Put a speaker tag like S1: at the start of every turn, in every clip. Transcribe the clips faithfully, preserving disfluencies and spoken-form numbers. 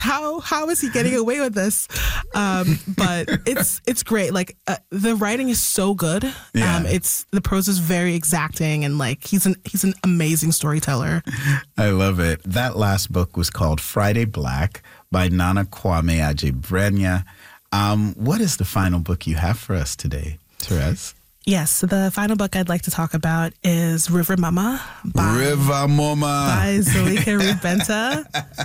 S1: how how is he getting away with this? Um, but it's it's great. Like uh, the writing is so good.
S2: Yeah.
S1: Um, it's the prose is very exacting, and like he's an he's an amazing storyteller.
S2: I love it. That last book was called Friday Black by Nana Kwame Adjei-Brenyah. Um, what is the final book you have for us today, Therese?
S1: Yes, so the final book I'd like to talk about is River Mama by,
S2: River Mama
S1: by Zulika Reid-Benta.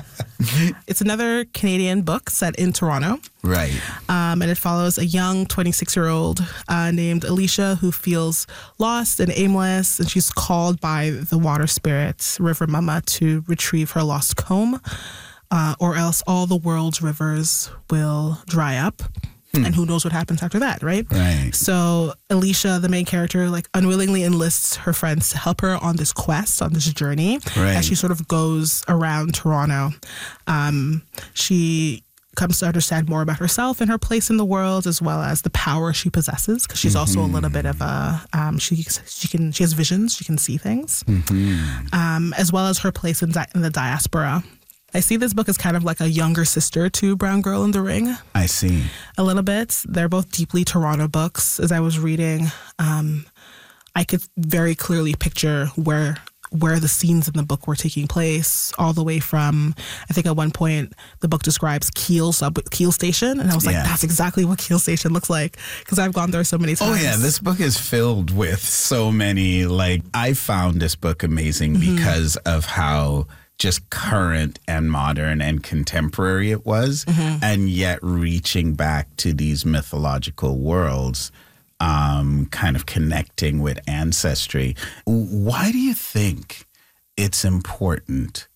S1: It's another Canadian book set in Toronto.
S2: Right.
S1: Um, and it follows a young twenty-six-year-old uh, named Alicia who feels lost and aimless, and she's called by the water spirit, River Mama, to retrieve her lost comb, uh, or else all the world's rivers will dry up. And who knows what happens after that, right?
S2: Right.
S1: So Alicia, the main character, like unwillingly enlists her friends to help her on this quest, on this journey,
S2: Right.
S1: as she sort of goes around Toronto. Um, she comes to understand more about herself and her place in the world, as well as the power she possesses, because she's also a little bit of a um, she she can she has visions, she can see things,
S2: Mm-hmm.
S1: um, as well as her place in, di- in the diaspora. I see this book as kind of like a younger sister to Brown Girl in the Ring.
S2: I see.
S1: A little bit. They're both deeply Toronto books. As I was reading, um, I could very clearly picture where where the scenes in the book were taking place, all the way from, I think at one point the book describes Keele sub Keele Station, and I was like,
S2: Yeah.
S1: that's exactly what Keele Station looks like, because I've gone there so many times.
S2: Oh, yeah. This book is filled with so many, like, I found this book amazing
S1: Mm-hmm.
S2: because of how just current and modern and contemporary it was,
S1: Mm-hmm.
S2: and yet reaching back to these mythological worlds, um, kind of connecting with ancestry. Why do you think it's important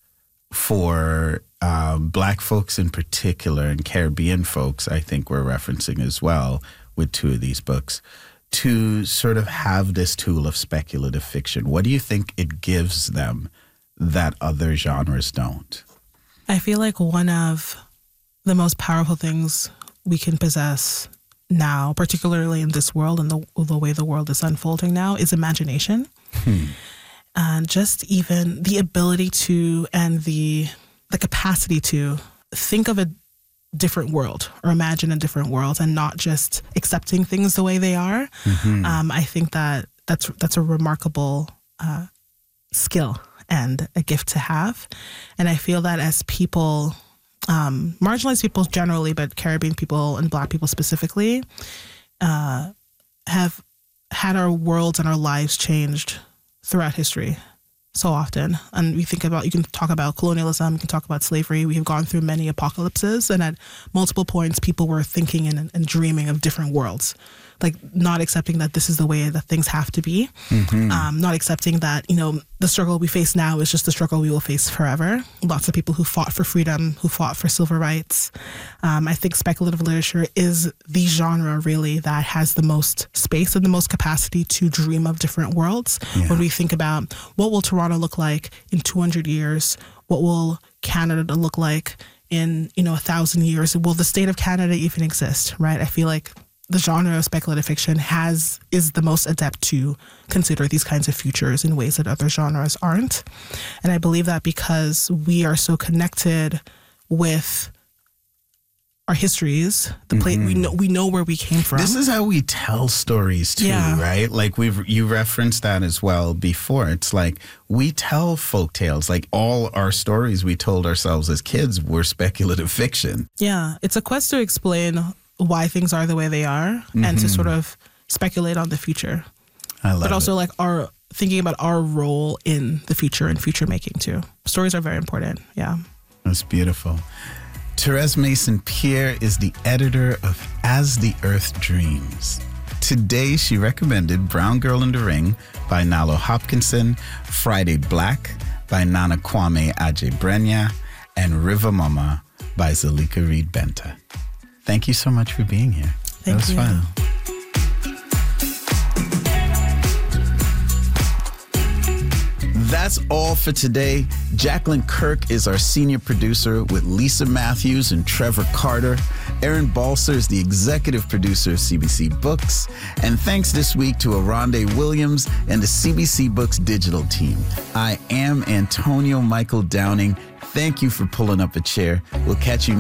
S2: for uh, Black folks in particular, and Caribbean folks, I think we're referencing as well with two of these books, to sort of have this tool of speculative fiction? What do you think it gives them that other genres don't?
S1: I feel like one of the most powerful things we can possess now, particularly in this world and the, the way the world is unfolding now, is imagination.
S2: Hmm.
S1: And just even the ability to, and the the capacity to think of a different world or imagine a different world, and not just accepting things the way they are.
S2: Mm-hmm.
S1: Um, I think that that's that's a remarkable uh, skill and a gift to have. And I feel that as people, um, marginalized people generally, but Caribbean people and Black people specifically, uh, have had our worlds and our lives changed throughout history so often. And we think about, you can talk about colonialism, you can talk about slavery. We have gone through many apocalypses, and at multiple points, people were thinking and, and dreaming of different worlds. Like not accepting that this is the way that things have to be.
S2: Mm-hmm.
S1: Um, not accepting that, you know, the struggle we face now is just the struggle we will face forever. Lots of people who fought for freedom, who fought for civil rights. Um, I think speculative literature is the genre really that has the most space and the most capacity to dream of different worlds.
S2: Yeah.
S1: When we think about what will Toronto look like in two hundred years, what will Canada look like in, you know, a thousand years? Will the state of Canada even exist, right? I feel like the genre of speculative fiction has is the most adept to consider these kinds of futures in ways that other genres aren't. And I believe that because we are so connected with our histories, the place we know we know where we came from.
S2: This is how we tell stories too,
S1: Yeah.
S2: right? Like we've you referenced that as well before. It's like we tell folk tales. Like all our stories we told ourselves as kids were speculative fiction.
S1: Yeah, it's a quest to explain why things are the way they are, mm-hmm. and to sort of speculate on the future.
S2: I love
S1: but also
S2: it.
S1: like our thinking about our role in the future and future making too. Stories are very important. Yeah.
S2: That's beautiful. Therese Mason-Pierre is the editor of As the Earth Dreams. Today, she recommended Brown Girl in the Ring by Nalo Hopkinson, Friday Black by Nana Kwame Adjei-Brenyah, and River Mama by Zulika Reid-Benta. Thank you so much for being here.
S1: Thank
S2: that was
S1: you.
S2: fun. That's all for today. Jacqueline Kirk is our senior producer with Lisa Matthews and Trevor Carter. Aaron Balser is the executive producer of C B C Books. And thanks this week to Aronde Williams and the C B C Books digital team. I am Antonio Michael Downing. Thank you for pulling up a chair. We'll catch you